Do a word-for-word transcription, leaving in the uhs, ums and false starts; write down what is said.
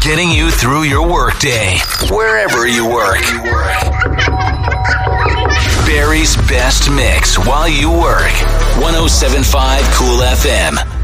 getting you through your workday, wherever you work. Barry's best mix while you work. one oh seven point five Cool F M.